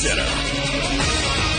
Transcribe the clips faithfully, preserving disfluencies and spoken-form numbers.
Center.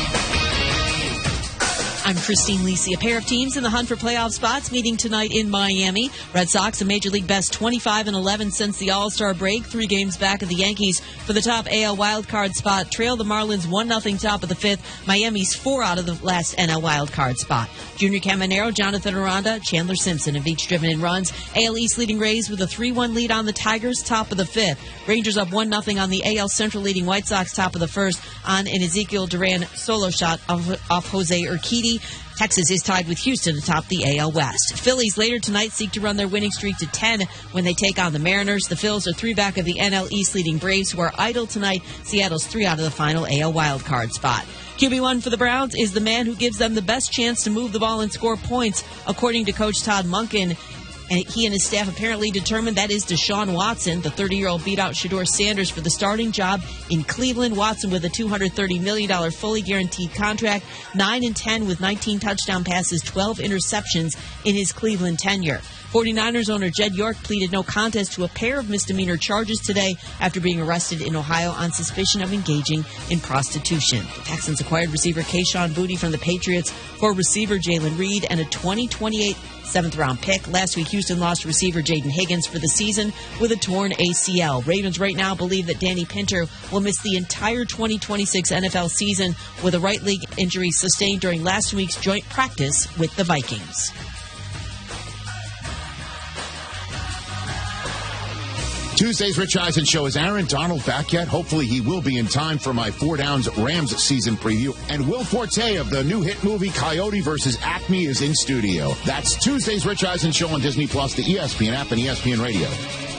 I'm Christine Lisi. A pair of teams in the hunt for playoff spots meeting tonight in Miami. Red Sox, a Major League best twenty-five and eleven since the All-Star break. Three games back of the Yankees for the top A L wildcard spot. Trail the Marlins one nothing top of the fifth. Miami's four out of the last N L wildcard spot. Junior Caminero, Jonathan Aranda, Chandler Simpson have each driven in runs. A L East leading Rays with a three one lead on the Tigers, top of the fifth. Rangers up one nothing on the A L Central leading White Sox, top of the first, on an Ezekiel Duran solo shot off, off Jose Urquidy. Texas is tied with Houston atop the A L West. Phillies later tonight seek to run their winning streak to ten when they take on the Mariners. The Phils are three back of the N L East leading Braves, who are idle tonight. Seattle's three out of the final A L wildcard spot. Q B one for the Browns is the man who gives them the best chance to move the ball and score points, according to Coach Todd Monken. And he and his staff apparently determined that is Deshaun Watson. The thirty-year-old beat out Shedeur Sanders for the starting job in Cleveland. Watson with a two hundred thirty million dollars fully guaranteed contract, nine and ten with nineteen touchdown passes, twelve interceptions in his Cleveland tenure. forty-niners owner Jed York pleaded no contest to a pair of misdemeanor charges today after being arrested in Ohio on suspicion of engaging in prostitution. The Texans acquired receiver Kayshon Boutte from the Patriots for receiver Jalen Reed and a twenty twenty-eight seventh-round pick. Last week, Houston lost receiver Jaden Higgins for the season with a torn A C L. Ravens right now believe that Danny Pinter will miss the entire twenty twenty-six N F L season with a right leg injury sustained during last week's joint practice with the Vikings. Tuesday's Rich Eisen Show. Is Aaron Donald back yet? Hopefully he will be in time for my Four Downs Rams season preview. And Will Forte of the new hit movie Coyote versus Acme is in studio. That's Tuesday's Rich Eisen Show on Disney Plus, the E S P N app, and E S P N Radio.